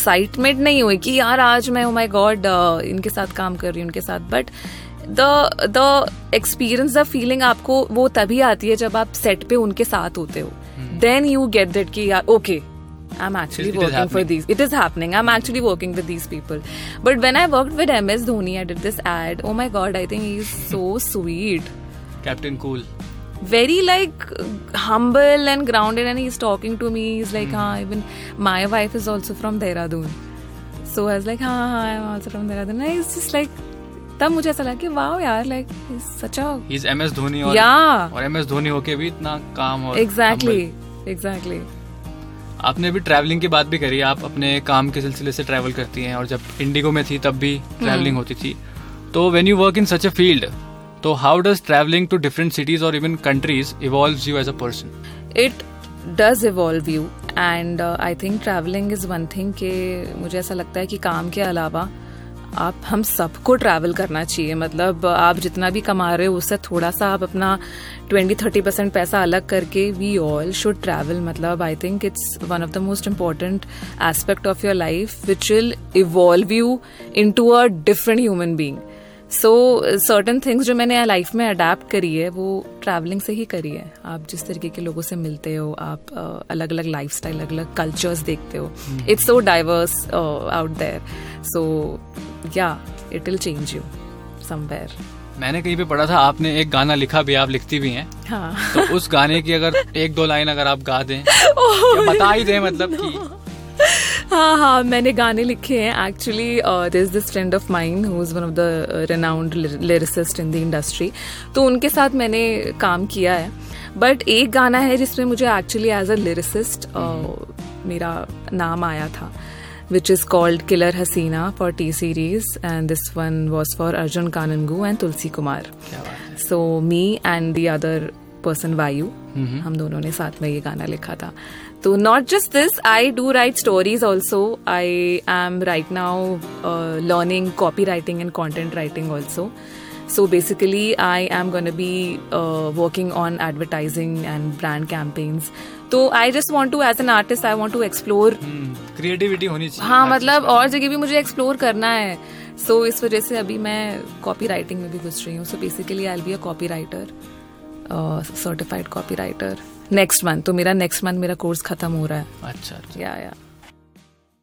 Excitement नहीं हुई कि यार आज मैं, ओ माय गॉड, इनके साथ काम कर रही हूँ, उनके साथ, but the experience, the feeling आपको वो तभी आती है जब आप सेट पे उनके साथ होते हो. देन यू गेट दैट कि यार okay, I'm actually working for these. It is happening. I'm actually working with these people. But when I worked with MS Dhoni, I did this ad. Oh my God, I think he's so sweet. Captain Cool. Very like humble and grounded, and he's talking to me. He's like, even my wife is also from Dehradun. So I was like, I'm also from Dehradun. And he's just like, तब मुझे ऐसा लगा कि wow यार, like he's such a. He's MS Dhoni और. Yeah. और MS Dhoni होके भी इतना काम और. Exactly. आपने भी ट्रैवलिंग की बात भी करी, आप अपने काम के सिलसिले से ट्रैवल करती हैं, और जब इंडिगो में थी तब भी ट्रैवलिंग होती थी. तो when you work in such a field, तो how does travelling to different cities और even countries evolves you as a person? It does evolve you, and I think travelling is one thing के मुझे ऐसा लगता है कि काम के अलावा हम सबको ट्रैवल करना चाहिए. मतलब आप जितना भी कमा रहे हो उससे थोड़ा सा आप अपना 20-30% पैसा अलग करके वी ऑल शुड ट्रैवल. मतलब I think it's one of the most important aspect of your life which will evolve you into a different human being. So certain things जो मैंने लाइफ में अडेप्ट करी है वो ट्रैवलिंग से ही करी है. आप जिस तरीके के लोगों से मिलते हो, आप अलग अलग लाइफ स्टाइल, अलग अलग कल्चर्स देखते हो. It's so diverse out there. So yeah, it will change you somewhere. मैंने कहीं पे पढ़ा था आपने एक गाना लिखा भी, आप लिखती भी हैं. हाँ. तो उस गाने की अगर 1-2 लाइन अगर आप गा दें, बता ही दें, मतलब कि. हाँ, मैंने गाने लिखे हैं actually. There is this friend of mine who is one of the renowned lyricist in the industry. तो उनके साथ मैंने काम किया है. बट एक गाना है जिसमें मुझे एक्चुअली एज अ लिरिसिस्ट मेरा नाम आया था, which is called Killer Hasina for T-Series, and this one was for Arjun Kanangu and Tulsi Kumar. So me and the other person Vayu, हम दोनों ने साथ में ये गाना लिखा था. तो not just this, I do write stories also. I am right now learning copywriting and content writing also. So basically, I am going to be working on advertising and brand campaigns. तो I just want to, as an artist, I want to explore. Creativity होनी चाहिए. हाँ, मतलब और जगह भी मुझे explore करना है. सो इस वजह से अभी मैं कॉपी राइटिंग में भी घुस रही हूँ. So basically I will be a copy writer, certified copy writer next month. तो मेरा नेक्स्ट मंथ मेरा कोर्स खत्म हो रहा है. अच्छा. या